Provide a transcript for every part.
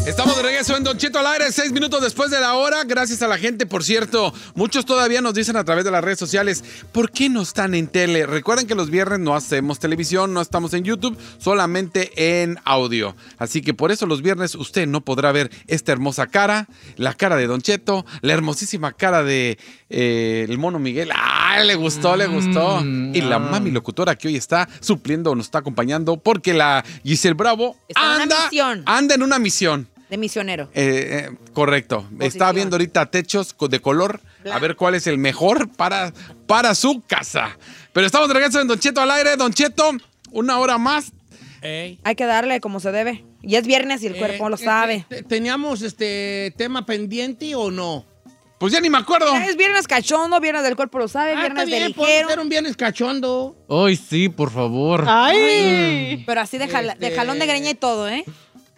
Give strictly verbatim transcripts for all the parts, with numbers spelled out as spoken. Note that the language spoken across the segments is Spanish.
Estamos de regreso en Don Cheto al aire, seis minutos después de la hora. Gracias a la gente, por cierto. Muchos todavía nos dicen a través de las redes sociales, ¿por qué no están en tele? Recuerden que los viernes no hacemos televisión, no estamos en YouTube, solamente en audio. Así que por eso los viernes usted no podrá ver esta hermosa cara, la cara de Don Cheto, la hermosísima cara de eh, el mono Miguel. ¡Ah, le gustó, mm, le gustó! Y la mami locutora que hoy está supliendo, nos está acompañando, porque la Giselle Bravo está anda, en una misión. anda en una misión. De misionero. Eh, eh, correcto. Posición. Está viendo ahorita techos de color. Blanco. A ver cuál es el mejor para, para su casa. Pero estamos de regreso en Don Cheto al aire. Don Cheto, una hora más. Ey. Hay que darle como se debe. Y es viernes y el Eh, cuerpo lo eh, sabe. eh, ¿Teníamos este tema pendiente o no? Pues ya ni me acuerdo. Es viernes cachondo, viernes del cuerpo lo sabe, Ah, viernes está bien, de podemos ligero. hacer un viernes cachondo. Ay, sí, por favor. Ay. Pero así de, jala- Este- de jalón de greña y todo, ¿eh?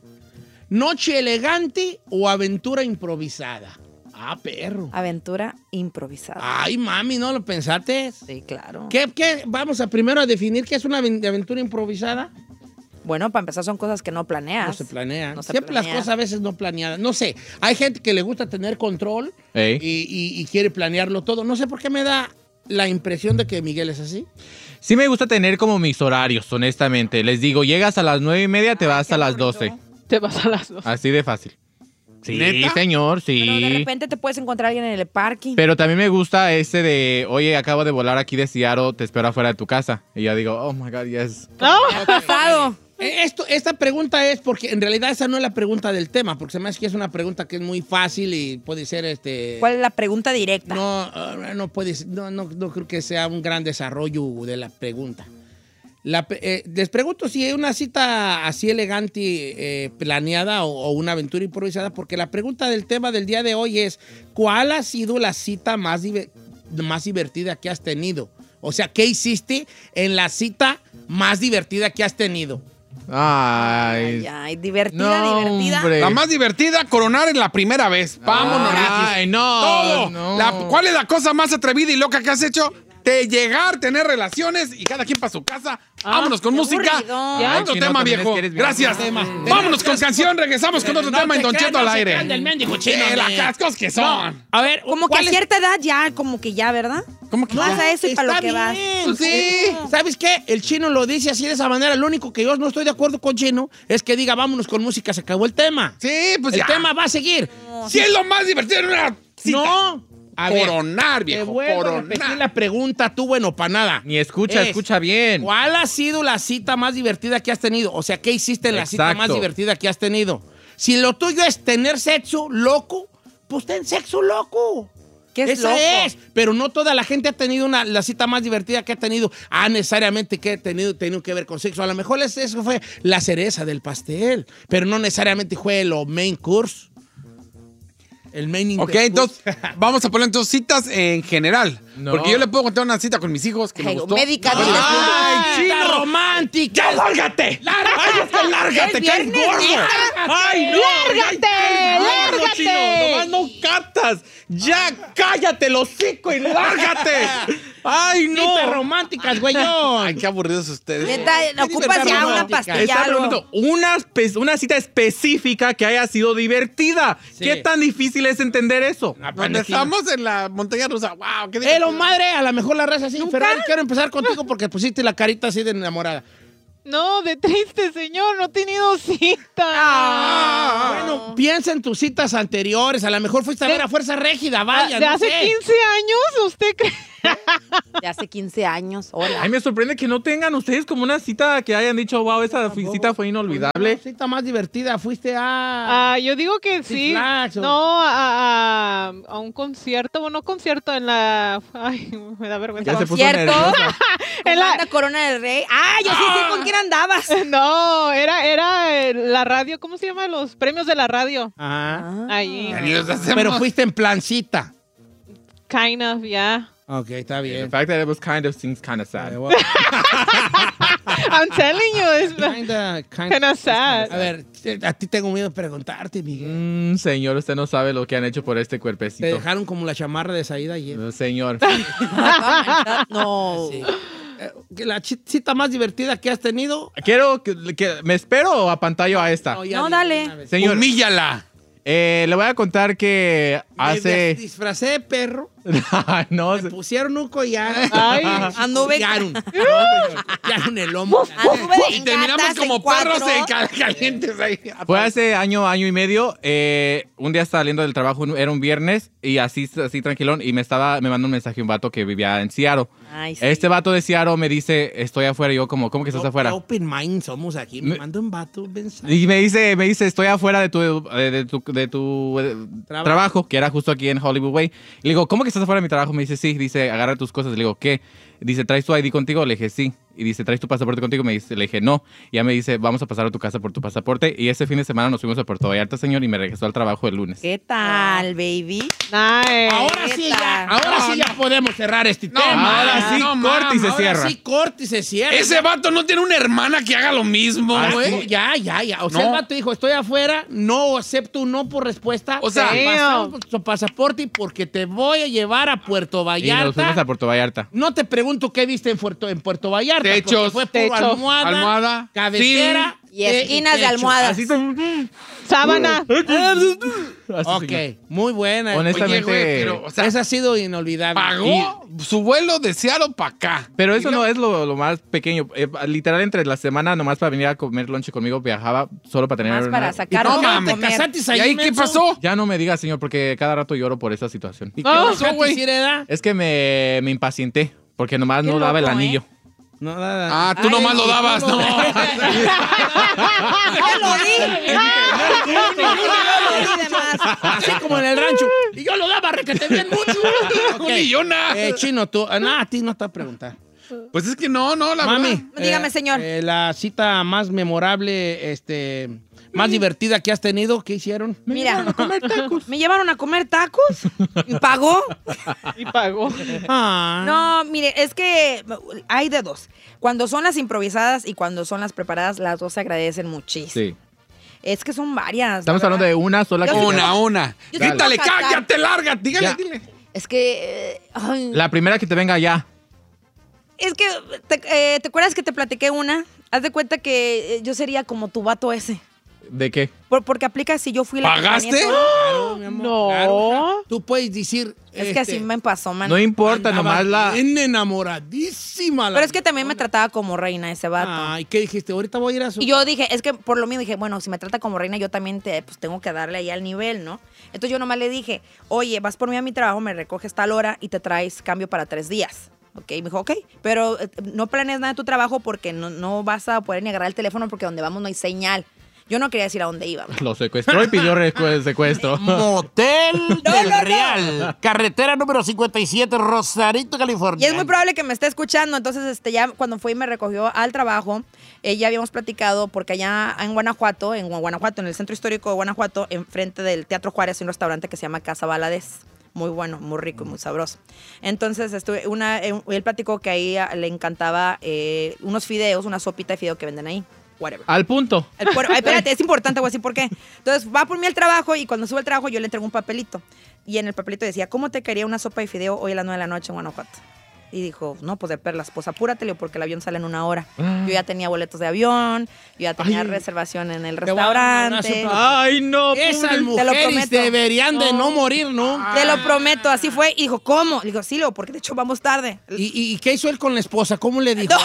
¿Noche elegante o aventura improvisada? Ah, perro. Aventura improvisada. Ay, mami, ¿no lo pensaste? Sí, claro. ¿Qué, qué? Vamos a primero a definir qué es una aven- aventura improvisada. Bueno, para empezar son cosas que no planeas. No se planean. No se Siempre planea. las cosas a veces no planeadas. No sé, hay gente que le gusta tener control Ey. y, y- y quiere planearlo todo. No sé por qué me da la impresión de que Miguel es así. Sí me gusta tener como mis horarios, honestamente. Les digo, llegas a las nueve y media, te Ay, vas qué a las aburrido. doce. Te vas a las dos. Así de fácil. Sí, ¿Neta? señor, sí. Pero de repente te puedes encontrar a alguien en el parque. Pero también me gusta ese de, oye, acabo de volar aquí de Seattle, te espero afuera de tu casa. Y yo digo, oh my God, yes. No. ¿Qué ha pasado? Eh, Esto, esta pregunta es porque en realidad esa no es la pregunta del tema, porque se me hace que es una pregunta que es muy fácil y puede ser este. ¿Cuál es la pregunta directa? No, ah, no puede ser- no, no, no creo que sea un gran desarrollo de la pregunta. La pe- eh, les pregunto si es una cita así elegante, eh, planeada o, o una aventura improvisada, porque la pregunta del tema del día de hoy es, ¿cuál ha sido la cita más, diver- más divertida que has tenido? O sea, ¿qué hiciste en la cita más divertida que has tenido? Ay. Ay, ay, divertida, No, divertida. hombre. La más divertida, coronar en la primera vez. Vámonos, Ay, Ricky. no, Todo. no. La- ¿Cuál es la cosa más atrevida y loca que has hecho? De llegar, tener relaciones y cada quien para su casa. Vámonos con qué música. aburrido. Ya. Otro Chino, tema, también viejo. es que eres bien Gracias. Tema. Vámonos con canción. Regresamos con otro No tema en te Don creas, Cheto al no se aire. crean del mendigo chino, Eh, hombre. las cosas que son. A ver, Como que a ¿cuál es- cierta edad ya, como que ya, ¿verdad? ¿Cómo que No, ya? vas a eso y para lo Está que vas. bien, Sí. sí. ¿Sabes qué? El chino lo dice así de esa manera. Lo único que yo no estoy de acuerdo con chino es que diga vámonos con música, se acabó el tema. Sí, pues el ya. tema va a seguir. Si es lo más divertido en una cita. No. A ver, Coronar, te viejo. vuelvo a repetir Coronar. la pregunta, tú bueno, para nada. Ni escucha, Es, escucha bien. ¿Cuál ha sido la cita más divertida que has tenido? O sea, ¿qué hiciste en la cita Exacto. más divertida que has tenido? Si lo tuyo es tener sexo loco, pues ten sexo loco. ¿Qué es Esa loco? es, pero no toda la gente ha tenido una, la cita más divertida que ha tenido. Ah, necesariamente que ha tenido, tenido que ver con sexo. A lo mejor es- eso fue la cereza del pastel, pero no necesariamente fue lo main course. El main Ok, course. entonces vamos a poner entonces citas en general. No. Porque yo le puedo contar una cita con mis hijos que me Hey, gustó. médica, Bueno, dile. ¡Ay, ¡Ay, chino! chino! romántica! ¡Ya lárgate! ¡Ay, es que lárgate! Es ¡Que es viernes, gordo! neta. ¡Ay, no! ¡Lárgate! ¡Ay, gordo, ¡Lárgate! chino! ¡Nomás no catas! ¡Ya cállate el hocico y lárgate! ¡Ay, no! ¡Citas románticas, güeyón! Ay, qué aburridos ustedes. Neta, ocupas ya una romántica. pastilla. Está algo. preguntando una, espe- una cita específica que haya sido divertida. Sí. ¿Qué tan difícil es entender eso? Donde estamos en la montaña rusa. ¡Wow! ¡Qué Pero divertido! madre, a lo mejor la raza así. Ferrari, quiero empezar contigo porque pusiste la carita así de enamorada. No, de triste, señor. No he tenido cita. Ah. Bueno, piensa en tus citas anteriores. A lo mejor fuiste a ver a Fuerza Régida, vaya. ¿De no hace sé. quince años? ¿Usted cree? De hace quince años. Hola. Ay, me sorprende que no tengan ustedes como una cita que hayan dicho, wow, esa fi- cita fue inolvidable. La cita más divertida, fuiste a... Ah, yo digo que Six sí. Flags o- No, a, a, a un concierto. Bueno, no concierto en la... Ay, me da vergüenza. Ya se puso ¿Cierto? nerviosa. ¿En la- la Corona del Rey? Ah, yo sí sé con quién andabas. No, era, era eh, la radio. ¿Cómo se llama? Los premios de la radio. Ajá. Ahí. Ya ni los hacemos. Pero fuiste en plan cita. Kind of, yeah. Ok, está The bien. fact that it was kind of seems kind of sad. I'm telling you, it's Kinda, kinda- kind of sad. A ver, a ti tengo miedo de preguntarte, Miguel. Mm, señor, usted no sabe lo que han hecho por este Te cuerpecito. dejaron como la chamarra de Saída ayer. No, señor. No. Sí. eh, que la chi- cita más divertida que has tenido. Quiero que, que- ¿me espero o apantallo a esta? ya No, di dale. una vez. Señor, Humíllala. eh, le voy a contar que Me hace... disfracé de perro, no, me pusieron un collar. Ay. Anduve- Pillaron. No, señor, pillaron el lomo. Anduve de Y terminamos gatas como en cuatro. perros de cal- calientes ahí. fue hace año, año y medio. eh, un día estaba saliendo del trabajo, un- era un viernes, y así, así tranquilón, y me estaba, me mandó un mensaje un vato que vivía en Seattle. Ay, sí. Este vato de Seattle me dice, estoy afuera, y yo como, ¿cómo que estás Qué afuera? Open mind somos aquí. Me Me- manda un vato un mensaje. Y me dice, me dice, estoy afuera de tu, de, de tu, de tu, eh, Trabajo. trabajo, que era justo aquí en Hollywood Way. Y le digo, ¿cómo que estás afuera de mi trabajo? Me dice, sí. Dice, agarra tus cosas. Le digo, ¿qué? Dice, ¿traes tu I D contigo? Le dije, sí. Y dice, ¿traes tu pasaporte contigo? Me dice, le dije, no. Y ya me dice, vamos a pasar a tu casa por tu pasaporte. Y ese fin de semana nos fuimos a Puerto Vallarta, señor, y me regresó al trabajo el lunes. ¿Qué tal, baby? Nice. Ahora sí, ya, ahora sí ya podemos cerrar este No, tema. ahora sí, no, corte y se Ahora cierra. sí, corte y se cierra. Ese vato no tiene una hermana que haga lo mismo, Ah, güey. güey, ya, ya, ya. O sea, No. el vato dijo, estoy afuera, no acepto un no por respuesta. O sea, Te Damn. pasamos por tu pasaporte porque te voy a llevar a Puerto Y nos Vallarta. fuimos a Puerto Vallarta. No te pregunto qué viste en Puerto, en Puerto Vallarta. porque Techos. Fue por Techos. almohada, Almohada, cabecera. Y esquinas de techo. almohadas. Así se- Sábana. así, Ok, señor. muy buena. Honestamente, Oye, güey, pero, o sea, Esa ha sido inolvidable. pagó su vuelo de Seattle para acá. Pero eso Y no lo- es lo, lo más pequeño. Eh, literal, entre la semana, nomás para venir a comer lunch conmigo, viajaba solo para tener Más para una- sacar no algo a mames, comer. casaste ¿Y ahí qué pasó? Ya no me digas, señor, porque cada rato lloro por esa situación. ¿Y qué Oh. pasó, güey? Es que me, me impacienté, porque nomás Qué no daba el loco, anillo. No, nada. Ah, tú Ay, nomás lo tú dabas, no. ¿no? ¡Ya lo di! ¡Ya lo di de más! Así como en el rancho. Y yo lo daba requete bien mucho. Ok. Millona. Eh, Chino, tú. ah, no, a ti no te voy a preguntar. Pues es que no, no, la Mami. verdad. Dígame, eh, señor. eh, la cita más memorable, este, más divertida que has tenido, ¿qué hicieron? Mira, me llevaron a comer tacos y pagó. Y pagó. Ah. No, mire, es que hay de dos. Cuando son las improvisadas y cuando son las preparadas, las dos se agradecen muchísimo. Sí. Es que son varias. Estamos la hablando de verdad. una sola Yo que- sí Una, una. Yo sí Quítale, puedo cantar. cállate, larga. Dígale, Ya. dile. Es que. eh, ay, La primera que te venga ya. Es que, te, eh, ¿te acuerdas que te platiqué una? Haz de cuenta que eh, yo sería como tu vato ese. ¿De qué? Por- porque aplica si yo fui la ¿Pagaste? compañía- Claro, mi amor, No. claro. Tú puedes decir. Es que este, así me pasó, man. No importa, andaba nomás la... bien enamoradísima. la Pero es que también me persona. trataba como reina ese vato. Ay, ¿qué dijiste? Ahorita voy a ir a su. Y yo dije, es que por lo mismo dije, bueno, si me trata como reina, yo también te, pues, tengo que darle ahí al nivel, ¿no? Entonces yo nomás le dije, oye, vas por mí a mi trabajo, me recoges tal hora y te traes cambio para tres días. Ok, me dijo, ok, pero eh, no planees nada de tu trabajo porque no, no vas a poder ni agarrar el teléfono porque donde vamos no hay señal. Yo no quería decir a dónde íbamos. Lo secuestró y pidió recu- secuestro. Motel No, del no, no. Real. Carretera número cincuenta y siete, Rosarito, Y California. es muy probable que me esté escuchando, entonces este ya cuando fue y me recogió al trabajo, eh, ya habíamos platicado porque allá en Guanajuato, en Guanajuato, en el centro histórico de Guanajuato, enfrente del Teatro Juárez, hay un restaurante que se llama Casa Valadez. Muy bueno, muy rico y muy sabroso. Entonces, estuve una, eh, él platicó que ahí a- le encantaba eh, unos fideos, una sopita de fideo que venden ahí. Whatever. Al punto. El puerco- ay, espérate, es importante, voy a decir por qué. Entonces, va por mí al trabajo y cuando sube al trabajo yo le entrego un papelito. Y en el papelito decía, ¿cómo te quería una sopa de fideo hoy a las nueve de la noche en Guanajuato? Y dijo, no, pues de perlas, pues apúrate, Leo, porque el avión sale en una hora. Yo ya tenía boletos de avión, yo ya tenía Ay. reservación en el Te voy a dar una restaurante. sopa. Ay, no. Esas Te lo mujeres prometo. deberían de no morir nunca. Te lo prometo, así fue. Y dijo, ¿cómo? Le digo, sí, Leo, porque de hecho vamos tarde. ¿Y, y, y qué hizo él con la esposa? ¿Cómo le dijo?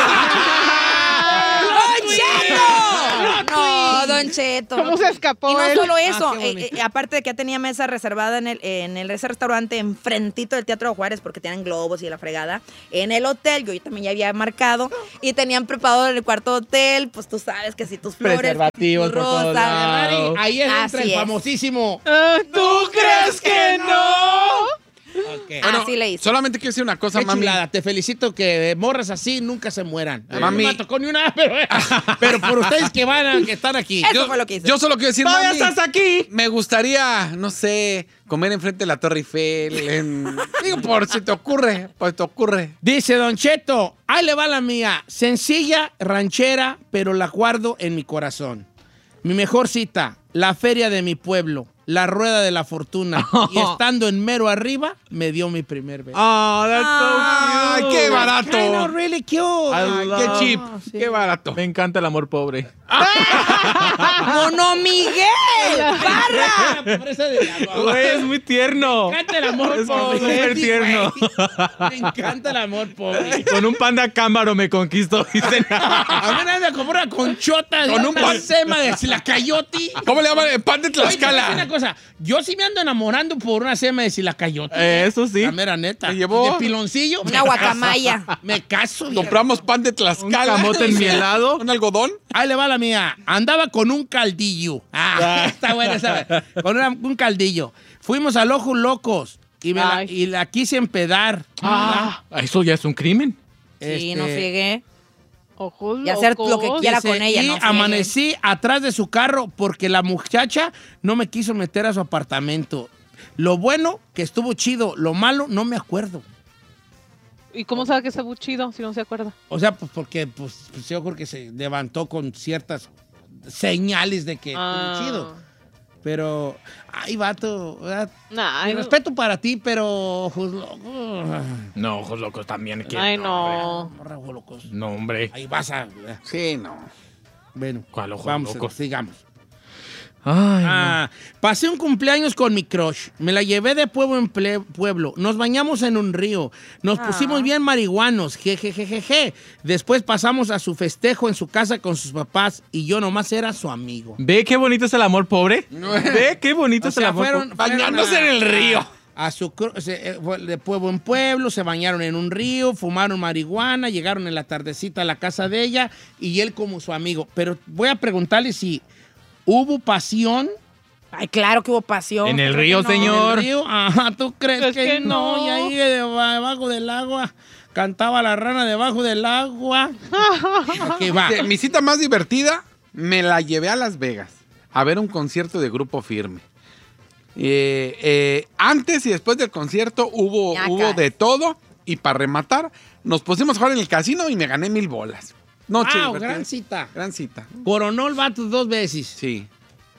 ¡Don Cheto! No, Don Cheto. ¿Cómo se escapó Y no él? solo eso, Ah, qué eh, bonito. eh, aparte de que ya tenía mesa reservada en el, en el ese restaurante enfrentito del Teatro de Juárez porque tenían globos y la fregada. En el hotel, yo también ya había marcado y tenían preparado en el cuarto hotel, pues tú sabes que si tus flores, Preservativos tus por todos rosas. lados. Ahí entra Así el es. famosísimo. Ah, ¿Tú crees que no? Ok. Bueno, Así le hice. solamente quiero decir una cosa, Qué mami. chulada, te felicito que morras así nunca se mueran. A mí Mami. no me tocó ni una, pero, pero por ustedes que van a, que están aquí. Eso fue lo que hice. Yo solo quiero decir, ¡Todavía mami, estás aquí! me gustaría, no sé, comer enfrente de la Torre Eiffel. en- Digo, por si te ocurre, pues te ocurre. Dice Don Cheto, ahí le va la mía. Sencilla, ranchera, pero la guardo en mi corazón. Mi mejor cita, la feria de mi pueblo. la rueda de la fortuna. Y estando en mero arriba, me dio mi primer beso. Oh, that's ¡Ay, so cute. qué barato! Kind of really cute. Ay, qué Ah, cheap, sí. qué barato. Me encanta el amor pobre. ¡Mono Miguel! ¡Barra! La pobreza de agua. Güey, es muy tierno. Me encanta el amor Es pobre. súper Sí, tierno. güey. Me encanta el amor pobre. Con un panda cámaro me conquistó. Dicen. A mí nadie me compró una conchota Con con un un pan- sema de silacayoti. ¿Cómo le llaman? El pan de Oye, te voy a decir una Tlaxcala. cosa. Yo sí me ando enamorando por una sema de silacayoti. Eh, eso sí. La mera neta. ¿Te llevó? De piloncillo. Una guacamaya. Me caso. viejo. Compramos pan de Tlaxcala. Un camote enmielado. Un algodón. Ahí le va la mía. Andaba con un caldillo. Ah, está buena, ¿sabes? Con una- un caldillo. Fuimos al Ojos Locos y, me la, Ay. y la quise empedar. Ah, eso ya es un crimen. Sí, Este, no friegué. Ojos Y hacer lo que locos. quiera dice, con ella, y no friegue. amanecí atrás de su carro porque la muchacha no me quiso meter a su apartamento. Lo bueno, que estuvo chido. Lo malo, no me acuerdo. ¿Y cómo sabe que es chido si no se acuerda? O sea, pues porque pues, pues, yo creo que se levantó con ciertas señales de que Ah. estuvo chido. Pero, ay, vato, ¿verdad? Nah, Mi ay, no. respeto para ti, pero ojos locos. No, ojos locos también. ¿qué? Ay, no. Morra, ojos locos. No, hombre. Ahí vas a. ¿verdad? Sí, no. Bueno, ¿Cuál ojos vamos, locos? sigamos. Ay, no. Ah, pasé un cumpleaños con mi crush. Me la llevé de pueblo en ple- pueblo. Nos bañamos en un río. Nos Ah. pusimos bien marihuanos. Jejejejeje. Después pasamos a su festejo en su casa con sus papás y yo nomás era su amigo. ¿Ve qué bonito es el amor pobre? ¿Ve qué bonito O es el sea, amor fueron, pobre? Bañándose fueron a- en el río. A, a su cru- se- eh, fue de pueblo en pueblo, se bañaron en un río, fumaron marihuana, llegaron en la tardecita a la casa de ella y él como su amigo. Pero voy a preguntarle si hubo pasión. Ay, claro que hubo pasión. En el Creo río, que no. señor. ¿En el río? Ajá, ¿tú crees Es que, que no? no. Y ahí debajo del agua cantaba la rana debajo del agua. Aquí va. Sí, Mi cita más divertida, me la llevé a Las Vegas a ver un concierto de Grupo Firme. Eh, eh, antes y después del concierto hubo, Ñacas. hubo de todo. Y para rematar, nos pusimos a jugar en el casino y me gané mil bolas. Noche Wow, divertida. gran cita. Gran cita. Coronó el vato dos veces. Sí.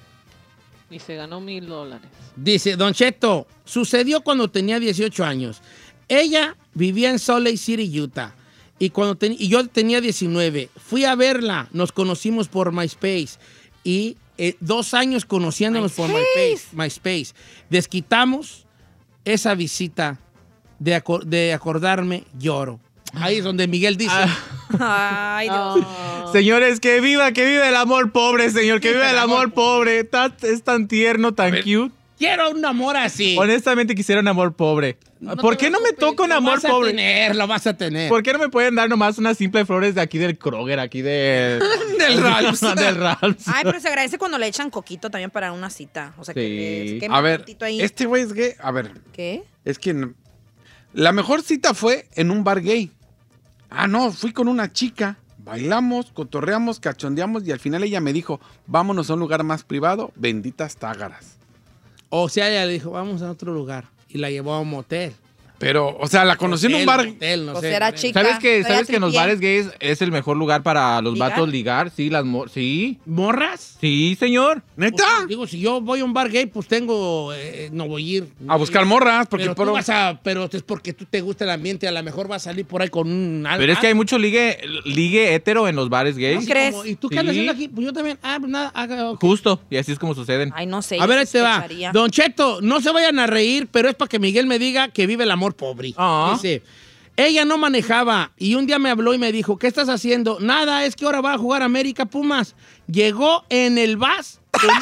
Y se ganó mil dólares. Dice, Don Cheto, sucedió cuando tenía dieciocho años. Ella vivía en Salt Lake City, Utah. Y, cuando ten- y yo tenía diecinueve. Fui a verla. Nos conocimos por MySpace. Y eh, dos años conociéndonos por MySpace. MySpace. Desquitamos esa visita. De, acor- de acordarme, lloro. Ahí es donde Miguel dice... Ay, Dios. Ah. Señores, que viva, que viva el amor pobre, señor. Que viva el amor pobre. Está- es tan tierno, tan cute. Quiero un amor así. Honestamente quisiera un amor pobre. ¿Por te qué no me preocupes, toca un lo amor vas a pobre? tener, lo vas a tener. ¿Por qué no me pueden dar nomás unas simples flores de aquí del Kroger, aquí de... Del Ralphs. del Ralphs. Ay, pero se agradece cuando le echan coquito también para una cita. O sea, que Sí. le se queme A ver, tantito ahí. este güey es gay. A ver, ¿Qué? es que no- la mejor cita fue en un bar gay. Ah, no, fui con una chica. Bailamos, cotorreamos, cachondeamos y al final ella me dijo, vámonos a un lugar más privado, benditas tágaras. O sea, ella le dijo, vamos a otro lugar. Y la llevó a un motel. Pero, o sea, la conocí en un Hotel, bar. motel, no Pues sé. era chica. ¿Sabes que, Todavía ¿sabes que en los tripié. bares gays es el mejor lugar para los ¿Ligar? vatos ligar? Sí, las mo- sí. ¿Morras? Sí, señor. ¿Neta? Pues, digo, si yo voy a un bar gay, pues tengo... eh, no voy a ir. A buscar morras, porque Pero, por... tú vas a, pero es porque tú te gusta el ambiente. A lo mejor vas a salir por ahí con un... Pero es que hay mucho ligue, ligue hetero en los bares gays. ¿No crees? Como, ¿Y tú qué andas Sí. haciendo aquí? Pues yo también. Ah, pues nada. haga- ok. Justo, y así es como suceden. Ay, no sé. A ver, yo ahí te va. sospecharía. Don Cheto, no se vayan a reír, pero es para que Miguel me diga que vive el amor pobre. Ah. Dice, ella no manejaba y un día me habló y me dijo, ¿qué estás haciendo? Nada, es que ahora va a jugar América Pumas. Llegó en el bus.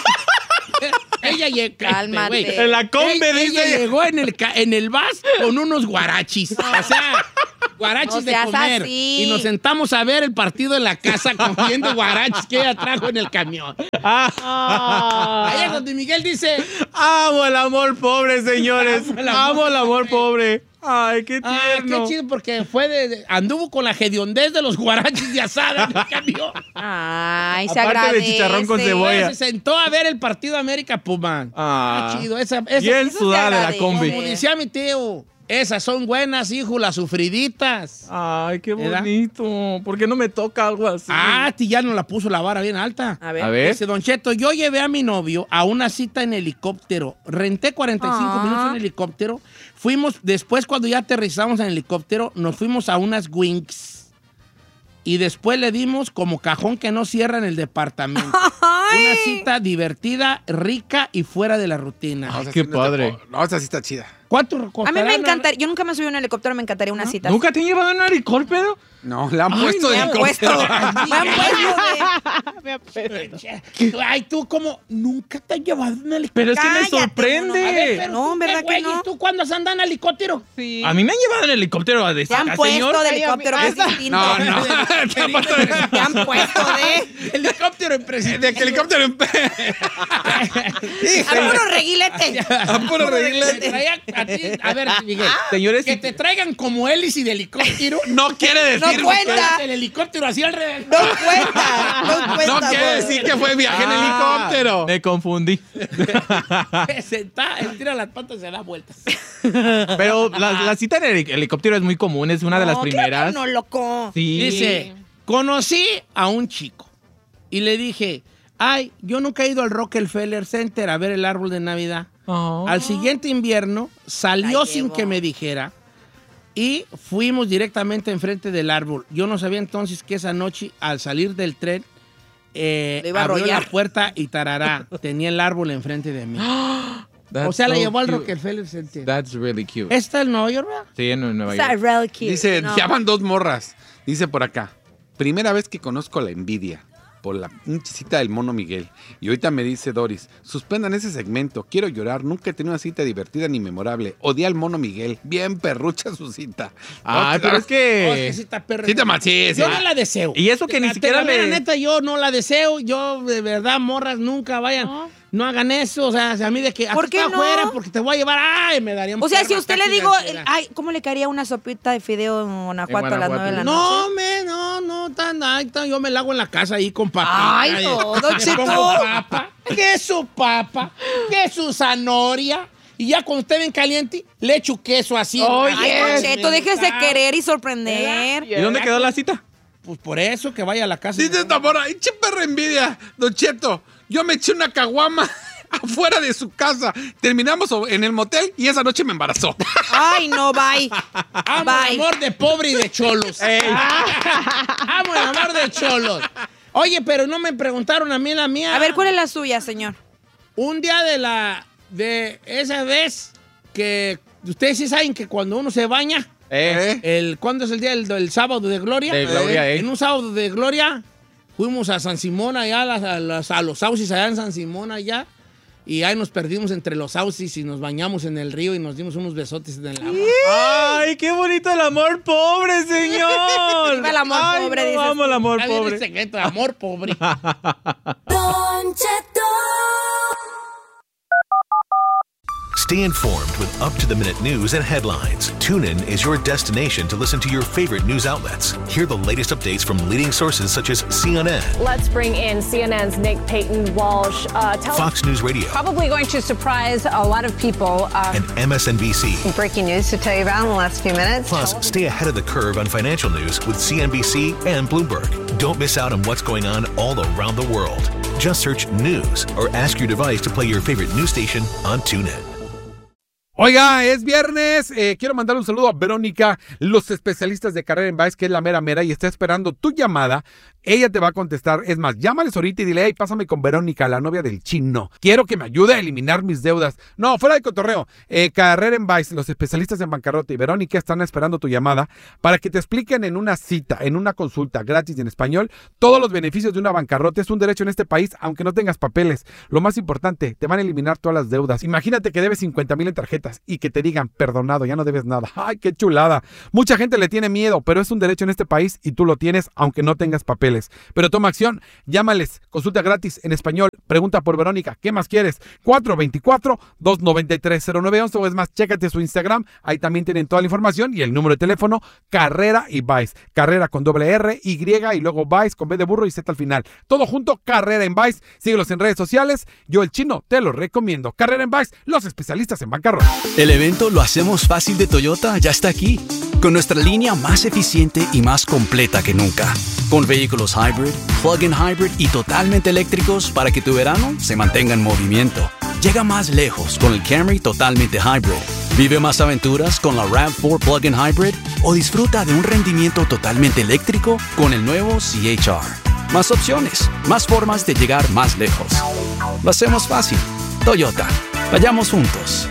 ella llegó. Cálmate. En la combi, ella, dice. ella llegó en el, ca- en el bus con unos guarachis. O sea, guarachis No de seas comer. así. Y nos sentamos a ver el partido en la casa comiendo guarachis que ella trajo en el camión. Ah. Ahí es donde Miguel dice... Amo el amor pobre, señores. Amo el amor Amo el amor pobre. Ay, qué Ah, tierno. qué chido, porque fue de, de- anduvo con la hediondez de los guarachis de asada en el camión. Ay, se Aparte de agradece. chicharrón con cebolla. Se sentó a ver el partido América Puma. Ah. Qué chido. Esa, esa- Bien eso se sudada de la agradece. combi. como decía mi tío, Esas son buenas, hijo, las sufriditas. Ay, qué ¿Verdad? bonito. ¿Por qué no me toca algo así? Ah, ti ya no la puso la vara bien alta. A ver. A ver. Dice, Don Cheto, yo llevé a mi novio a una cita en helicóptero. Renté cuarenta y cinco Ah. minutos en helicóptero. Fuimos, después cuando ya aterrizamos en helicóptero, nos fuimos a unas Wings. Y después le dimos como cajón que no cierra en el departamento. Ay. Una cita divertida, rica y fuera de la rutina. No, esa qué sí no te padre. puedo- No, esa sí está chida. ¿Cuánto A mí costará me la- encantaría, yo nunca me subí a un helicóptero, me encantaría una cita. ¿Nunca te han llevado en un helicóptero? No, le han Ay, puesto Me de han puesto, me han puesto de... Me apetece. Ay, tú como nunca te has llevado en un helicóptero. Pero es que me Cállate, sorprende. mono. A ver, pero No, tú, ¿verdad ¿qué, que güey? no? ¿Y tú cuándo has andado en helicóptero? Sí. A mí me han llevado en helicóptero de Te han acá, puesto señor. de Ay, helicóptero, que es amiga. distinto. No, no. Te han puesto de- Te han puesto de... Helicóptero en presidente. De que helicóptero en pe- A puro reguilete. A puro Te reguilete. traía a ti- a ver, Miguel. Señores, Que si- te traigan como hélice de helicóptero. No quiere No decir. cuenta. El helicóptero así al revés. No cuenta, no cuenta. No quiere amor. decir que fue viaje en Ah, helicóptero. Me confundí. Se está, él tira las patas y se da vueltas. Pero la, la cita en el helicóptero es muy común, es una de las No, primeras. claro que no, loco. Sí. Dice, conocí a un chico y le dije, ay, yo nunca he ido al Rockefeller Center a ver el árbol de Navidad. Oh. Al siguiente invierno salió La sin llevo. que me dijera y fuimos directamente enfrente del árbol. Yo no sabía entonces que esa noche, al salir del tren, eh, Lo iba a abrió la arrollar. puerta y tarará, tenía el árbol enfrente de mí. That's O sea, la so llevó al cute. Rockefeller Center. That's really cute. ¿Está en Nueva York, verdad? Sí, en Nueva Está York. real cute. Dice, No. llaman dos morras. Dice por acá. Primera vez que conozco la envidia por la pinche cita del mono Miguel. Y ahorita me dice Doris, suspendan ese segmento. Quiero llorar. Nunca he tenido una cita divertida ni memorable. Odié al mono Miguel. Bien perrucha su cita. Ay, No, pero es Oh, es que que... sí está perra. Sí te ma- sí, sí. Yo no la deseo. Y eso que ni La- siquiera la mera le- neta, yo no la deseo. Yo, de verdad, morras, nunca vayan. No. No hagan eso. O sea, a mí de que ¿Por aquí qué está no? afuera porque te voy a llevar. Ay, me daría un O sea, perro si a usted le ataque digo, de el- ansiedad. ay, ¿cómo le caería una sopita de fideo en Guanajuato, a las Guanajuato. nueve de la No, noche? me, no, no, tan, ay, tan, yo me la hago en la casa ahí con papita. Ay, no, Don Le Cheto. pongo papa, queso papa, queso zanahoria. Y ya cuando esté bien caliente, le echo queso así. Ay, Don Ay, Cheto, me déjese gusta. querer y sorprender. ¿Y dónde quedó la cita? Pues por eso que vaya a la casa. Dice esta morra, ¡ay, che perra envidia! Don Cheto, yo me eché una caguama afuera de su casa. Terminamos en el motel y esa noche me embarazó. Ay, no, bye. Amo Bye. el amor de pobre y de cholos. Amo el amor de cholos. Oye, pero no me preguntaron a mí la mía. A ver, ¿cuál es la suya, señor? Un día de la... De esa vez que... Ustedes sí saben que cuando uno se baña... Eh. El, ¿Cuándo es el día del, del sábado de gloria? De gloria, eh. En un sábado de gloria fuimos a San Simón allá, a, las- a, las- a los sauces allá en San Simón allá. Y ahí nos perdimos entre los sauces y nos bañamos en el río y nos dimos unos besotes en el agua. ¡Ay, qué bonito el amor pobre, señor! Viva el amor Ay, pobre, no, dices amo el amor Ya viene el pobre. secreto de amor pobre. Don Cheto. Stay informed with up-to-the-minute news and headlines. TuneIn is your destination to listen to your favorite news outlets. Hear the latest updates from leading sources such as C N N, Let's bring in C N N's Nick Payton Walsh. Uh, tell Fox News Radio, Probably going to surprise a lot of people. Uh, and M S N B C. Breaking news to tell you about in the last few minutes. Plus, stay ahead of the curve on financial news with C N B C and Bloomberg. Don't miss out on what's going on all around the world. Just search news or ask your device to play your favorite news station on TuneIn. Oiga, es viernes. Eh, quiero mandar un saludo a Verónica, los especialistas de Carrera en Vice, que es la mera mera y está esperando tu llamada. Ella te va a contestar. Es más, llámales ahorita y dile, hey, pásame con Verónica, la novia del chino. Quiero que me ayude a eliminar mis deudas. No, fuera de cotorreo. Eh, Carrera en Vice, los especialistas en bancarrota y Verónica están esperando tu llamada para que te expliquen en una cita, en una consulta gratis y en español, todos los beneficios de una bancarrota. Es un derecho en este país, aunque no tengas papeles. Lo más importante, te van a eliminar todas las deudas. Imagínate que debes cincuenta mil en tarjetas y que te digan, perdonado, ya no debes nada. ¡Ay, qué chulada! Mucha gente le tiene miedo, pero es un derecho en este país y tú lo tienes, aunque no tengas papeles. sociales. Pero toma acción, llámales, consulta gratis en español, pregunta por Verónica, ¿qué más quieres? cuatro dos cuatro, dos nueve tres, cero nueve uno uno, o es más, chécate su Instagram, ahí también tienen toda la información y el número de teléfono, Carrera y Vice, Carrera con doble R, Y y luego Vice con B de burro y Z al final. Todo junto, Carrera en Vice, síguelos en redes sociales, yo el chino te lo recomiendo. Carrera en Vice, los especialistas en bancarrota. El evento Lo Hacemos Fácil de Toyota ya está aquí, con nuestra línea más eficiente y más completa que nunca. Con vehículos hybrid, plug-in hybrid y totalmente eléctricos para que tu verano se mantenga en movimiento. Llega más lejos con el Camry totalmente hybrid. Vive más aventuras con la RAV cuatro Plug-in Hybrid o disfruta de un rendimiento totalmente eléctrico con el nuevo C H R. Más opciones, más formas de llegar más lejos. Lo hacemos fácil. Toyota. Vayamos juntos.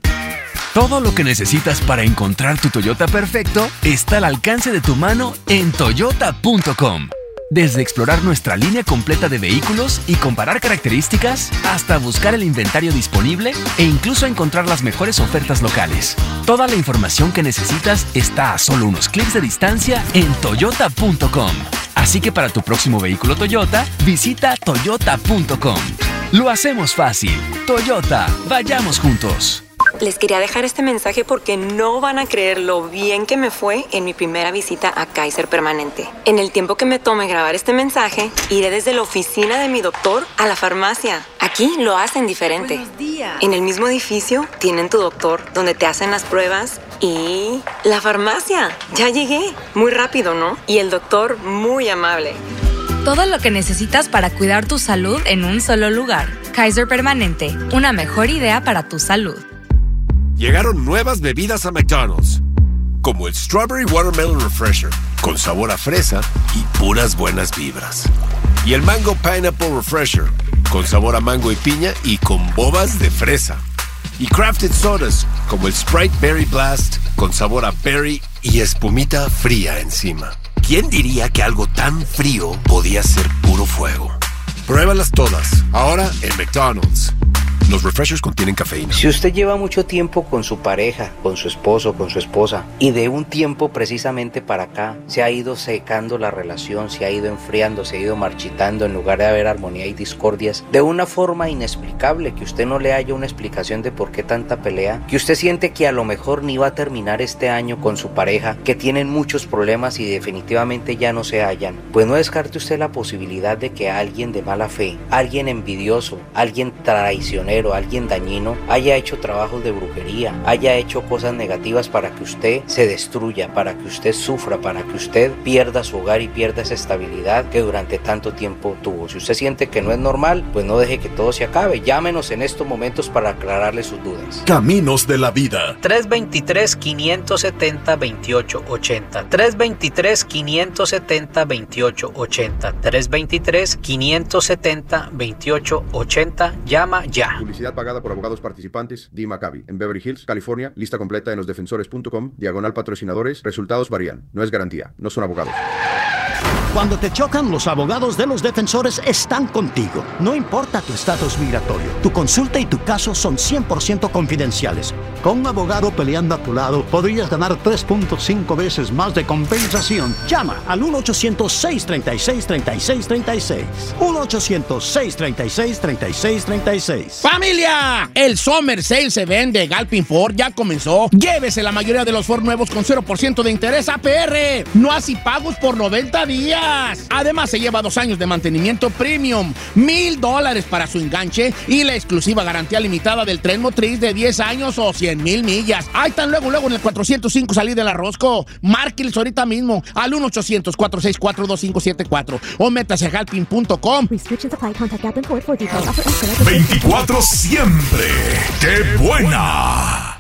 Todo lo que necesitas para encontrar tu Toyota perfecto está al alcance de tu mano en toyota punto com. Desde explorar nuestra línea completa de vehículos y comparar características, hasta buscar el inventario disponible e incluso encontrar las mejores ofertas locales. Toda la información que necesitas está a solo unos clics de distancia en toyota punto com. Así que para tu próximo vehículo Toyota, visita toyota punto com. Lo hacemos fácil. Toyota, vayamos juntos. Les quería dejar este mensaje porque no van a creer lo bien que me fue en mi primera visita a Kaiser Permanente. En el tiempo que me tome grabar este mensaje, iré desde la oficina de mi doctor a la farmacia. Aquí lo hacen diferente. Buenos días. En el mismo edificio tienen tu doctor, donde te hacen las pruebas, y la farmacia. Ya llegué. Muy rápido, ¿no? Y el doctor muy amable. Todo lo que necesitas para cuidar tu salud en un solo lugar. Kaiser Permanente, una mejor idea para tu salud. Llegaron nuevas bebidas a McDonald's, como el Strawberry Watermelon Refresher, con sabor a fresa y puras buenas vibras. Y el Mango Pineapple Refresher, con sabor a mango y piña y con bobas de fresa. Y Crafted Sodas, como el Sprite Berry Blast, con sabor a berry y espumita fría encima. ¿Quién diría que algo tan frío podía ser puro fuego? Pruébalas todas, ahora en McDonald's. Los refreshers contienen cafeína. Si usted lleva mucho tiempo con su pareja, con su esposo, con su esposa, y de un tiempo precisamente para acá se ha ido secando la relación, se ha ido enfriando, se ha ido marchitando, en lugar de haber armonía y discordias, de una forma inexplicable, que usted no le haya una explicación de por qué tanta pelea, que usted siente que a lo mejor ni va a terminar este año con su pareja, que tienen muchos problemas y definitivamente ya no se hallan, pues no descarte usted la posibilidad de que alguien de mala fe, alguien envidioso, alguien traicionero, alguien dañino haya hecho trabajos de brujería, haya hecho cosas negativas para que usted se destruya, para que usted sufra, para que usted pierda su hogar y pierda esa estabilidad que durante tanto tiempo tuvo. Si usted siente que no es normal, pues no deje que todo se acabe. Llámenos en estos momentos para aclararle sus dudas. Caminos de la Vida. tres dos tres, cinco siete cero, dos ocho ocho cero. tres dos tres, cinco siete cero, dos ocho ocho cero. tres dos tres, cinco siete cero, dos ocho ocho cero. Llama ya. Publicidad pagada por abogados participantes. D. Maccabi, en Beverly Hills, California. Lista completa en los defensores punto com. Diagonal patrocinadores. Resultados varían. No es garantía. No son abogados. Cuando te chocan, los abogados de los defensores están contigo. No importa tu estatus migratorio. Tu consulta y tu caso son cien por ciento confidenciales. Con un abogado peleando a tu lado, podrías ganar tres punto cinco veces más de compensación. Llama al uno ochocientos, seis treinta y seis, treinta y seis treinta y seis. uno ochocientos, seis treinta y seis, treinta y seis treinta y seis. ¡Familia! El Summer Sale se vende. Galpin Ford ya comenzó. Llévese la mayoría de los Ford nuevos con cero por ciento de interés A P R. No así pagos por noventa días. Además, se lleva dos años de mantenimiento premium, mil dólares para su enganche y la exclusiva garantía limitada del tren motriz de diez años o cien mil millas. Ahí están luego, luego en el cuatrocientos cinco salida de la Rosco. Márqueles ahorita mismo al uno ochocientos, cuatro seis cuatro, dos cinco siete cuatro o métase a galpin punto com. veinticuatro siempre. ¡Qué buena!